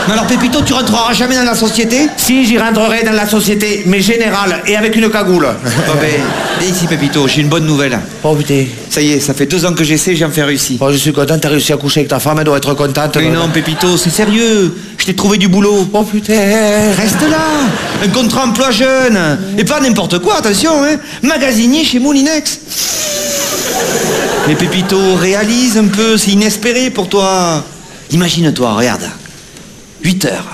Mais alors, Pépito, tu rentreras jamais dans la société? Si, j'y rentrerai dans la société, mais générale, et avec une cagoule. Bon, ben, viens ici, Pépito, j'ai une bonne nouvelle. Oh putain. Ça y est, ça fait 2 ans que j'essaie, j'ai enfin réussi. Oh, je suis content, t'as réussi à coucher avec ta femme, elle doit être contente. Mais non, Pépito, c'est sérieux. Je t'ai trouvé du boulot. Oh putain. Reste là. Un contrat emploi jeune. Et pas n'importe quoi, attention, hein. Magasinier chez Moulinex. Mais Pépito, réalise un peu, c'est inespéré pour toi. Imagine-toi, regarde. 8 heures.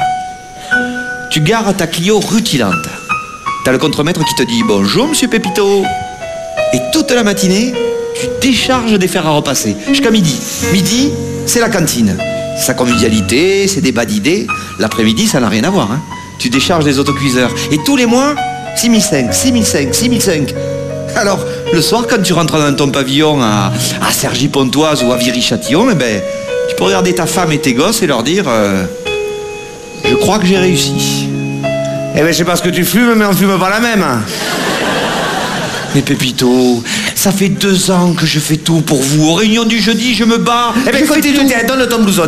Tu gares ta Clio rutilante. T'as le contremaître qui te dit « Bonjour, monsieur Pépito ». Et toute la matinée, tu décharges des fers à repasser. Jusqu'à midi. Midi, c'est la cantine. Sa convivialité, ses débats d'idées. L'après-midi, ça n'a rien à voir. Hein. Tu décharges des autocuiseurs. Et tous les mois, 6 500. Alors, le soir, quand tu rentres dans ton pavillon à Cergy-Pontoise ou à Viry-Châtillon, eh ben, tu peux regarder ta femme et tes gosses et leur dire je crois que j'ai réussi. Eh ben, je sais pas ce que tu fumes, mais on fume pas la même. Mais Pépito, ça fait 2 ans que je fais tout pour vous. Aux réunions du jeudi, je me bats. Eh ben, continue, tiens, donne ton blouson.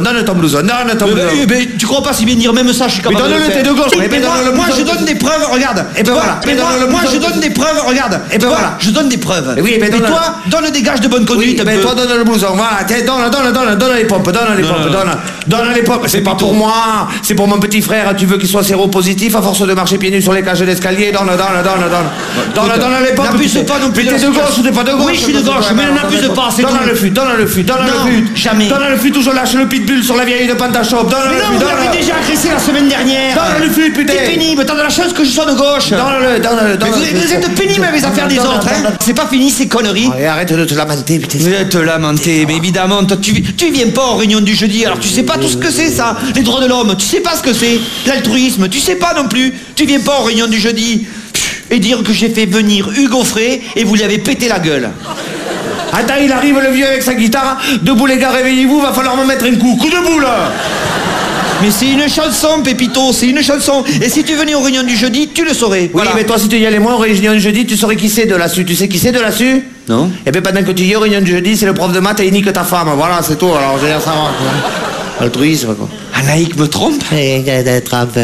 Tu crois pas si bien dire, même ça, je suis capable de le faire. Mais donne-le, t'es de gauche. Mais moi, je donne des preuves, regarde. Et ben voilà. Moi, je donne des preuves, regarde. Et ben voilà, je donne des preuves. Oui, mais toi, donne des gages de bonne conduite. Oui, mais toi, donne le blouson. Voilà, tiens, donne les pompes, donne les pompes. C'est pas pour moi, c'est pour mon petit frère. Tu veux qu'il soit séropositif à force de marcher pieds nus sur les cages d'escalier. Donne les pompes. Pas non plus. T'es de gauche ou t'es pas de gauche? Oui, je suis de gauche, mais n'abuse pas, c'est tout. Donne le fût. Jamais. Donne le fût, toujours lâche le pitbull sur la vieille de Pantachop. Donne le fût. Vous l'avez déjà agressé la semaine dernière. Donne le fût, putain. C'est pénible, t'as de la chance que je sois de gauche. Donne-le. Vous êtes pénible avec les affaires des autres, hein. C'est pas fini ces conneries. Arrête de te lamenter, putain. Vous êtes lamenté, mais évidemment, toi, tu viens pas aux réunions du jeudi, alors tu sais pas tout ce que c'est ça, les droits de l'homme, tu sais pas ce que c'est, l'altruisme, tu sais pas non plus, tu viens pas aux réunions du jeudi. Et dire que j'ai fait venir Hugo Frey et vous lui avez pété la gueule. Attends, il arrive le vieux avec sa guitare. Debout les gars, réveillez-vous, va falloir me mettre un coup. Coup de boule. Mais c'est une chanson, Pépito, c'est une chanson. Et si tu venais aux réunions du jeudi, tu le saurais. Oui, mais toi, si tu y allais moins aux réunions du jeudi, tu saurais qui c'est de là-dessus. Tu sais qui c'est de là-dessus? Non. Et bien pendant que tu y es aux réunions du jeudi, c'est le prof de maths et il nique ta femme. Voilà, c'est tout. Alors, je veux dire, ça va. Altruisme, quoi. Anaïk me trompe? Trompe.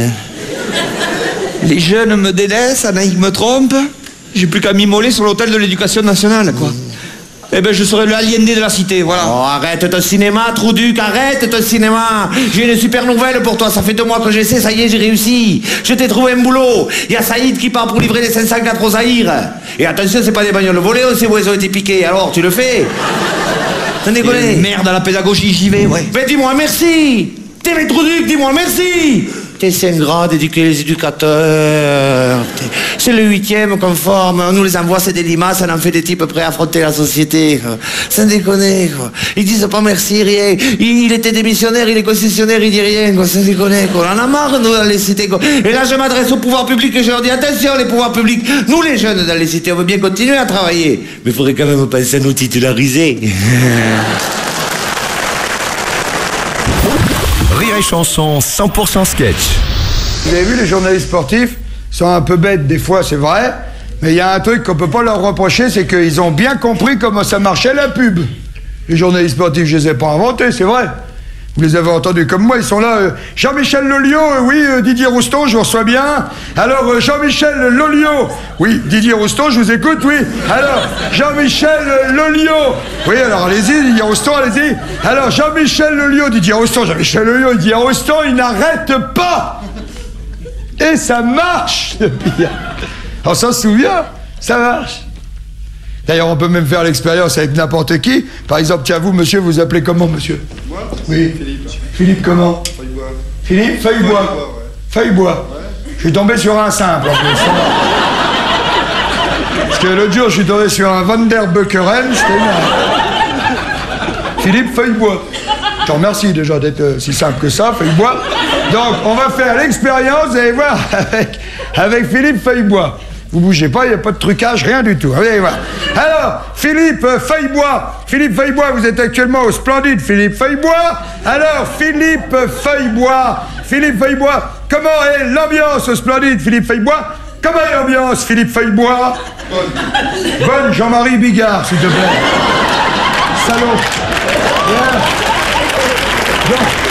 Les jeunes me délaissent, Anaïk me trompe. J'ai plus qu'à m'immoler sur l'hôtel de l'éducation nationale, quoi. Eh ben, je serai le aliéné de la cité, voilà. Oh, arrête ton cinéma, Trouduc, arrête ton cinéma. J'ai une super nouvelle pour toi, ça fait 2 mois que j'essaie, ça y est, j'ai réussi. Je t'ai trouvé un boulot. Il y a Saïd qui part pour livrer les 504 aux Zaïre. Et attention, c'est pas des bagnoles volées, on sait où elles ont été piquées. Alors, tu le fais? T'en déconnes? Merde à la pédagogie, j'y vais, ouais. Mais dis-moi merci. T'es Trouduc, dis-moi merci. C'est un grand d'éduquer les éducateurs. C'est le 8e conforme. On nous les envoie, c'est des limaces, on en fait des types prêts à affronter la société. Sans déconner, quoi. Ils disent pas merci, rien. Il était démissionnaire, il est concessionnaire, il dit rien, quoi. Sans déconner, quoi. On en a marre, nous, dans les cités, quoi. Et là, je m'adresse au pouvoir public et je leur dis, attention, les pouvoirs publics. Nous, les jeunes, dans les cités, on veut bien continuer à travailler. Mais il faudrait quand même penser à nous titulariser. Rire et chanson 100% sketch. Vous avez vu, les journalistes sportifs sont un peu bêtes des fois, c'est vrai, mais il y a un truc qu'on peut pas leur reprocher, c'est qu'ils ont bien compris comment ça marchait la pub. Les journalistes sportifs, je les ai pas inventés, c'est vrai. Vous les avez entendus comme moi, ils sont là. Jean-Michel Lolliot, oui, Didier Rouston, je vous reçois bien. Alors, Jean-Michel Lolliot, oui, Didier Rouston, je vous écoute, oui. Alors, Jean-Michel Lolliot, oui, alors allez-y, Didier Rouston, allez-y. Alors, Jean-Michel Lolliot, Didier Rouston, Jean-Michel Lolliot, Didier Rouston, il n'arrête pas. Et ça marche, depuis. On s'en souvient, ça marche. D'ailleurs, on peut même faire l'expérience avec n'importe qui. Par exemple, tiens, vous, monsieur, vous appelez comment, monsieur? Moi? Oui. Philippe. Philippe comment? Feuillebois. Philippe Feuillebois. Ouais. Feuillebois. Ouais. Je suis tombé sur un simple, en plus. Parce que l'autre jour, je suis tombé sur un Van der Beukeren, c'était mal. Philippe Feuillebois. Je te remercie déjà d'être si simple que ça, Feuillebois. Donc, on va faire l'expérience, vous allez voir, avec Philippe Feuillebois. Vous bougez pas, il n'y a pas de trucage, rien du tout. Allez voir. Alors, Philippe Feuillebois. Philippe Feuillebois, vous êtes actuellement au Splendide Philippe Feuillebois. Alors, Philippe Feuillebois. Philippe Feuillebois, comment est l'ambiance au Splendide Philippe Feuillebois? Comment est l'ambiance, Philippe Feuillebois? Bonne. Bonne, Jean-Marie Bigard, s'il te plaît. Salaud. Bien. Bon.